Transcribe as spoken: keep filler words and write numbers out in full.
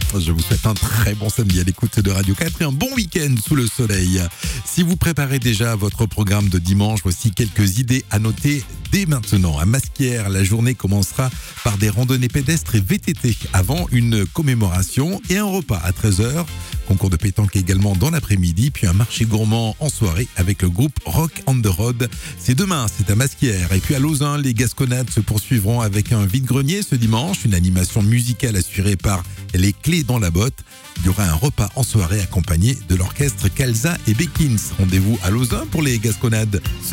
Je vous souhaite un très bon samedi à l'écoute de Radio quatre et un bon week-end sous le soleil. Si vous préparez déjà votre programme de dimanche, voici quelques idées à noter dès maintenant. À Masquières, la journée commencera par des randonnées pédestres et V T T avant une commémoration et un repas à treize heures. Concours de pétanque également dans l'après-midi, puis un marché gourmand en soirée avec le groupe Rock on the Road. C'est demain, c'est à Masquières. Et puis à Lauzun, les Gasconades se poursuivront avec un vide-grenier ce dimanche, une animation musicale assurée par les Clés dans la botte. Il y aura un repas en soirée accompagné de l'orchestre Calza et Bekins. Rendez-vous à Lauzun pour les Gasconades.